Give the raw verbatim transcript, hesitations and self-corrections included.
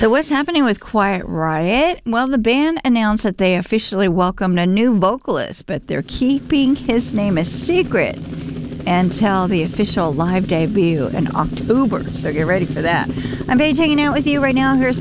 So what's happening with Quiet Riot? Well, the band announced that they officially welcomed a new vocalist, but they're keeping his name a secret until the official live debut in October. So get ready for that. I'm Paige hanging out with you right now. Here's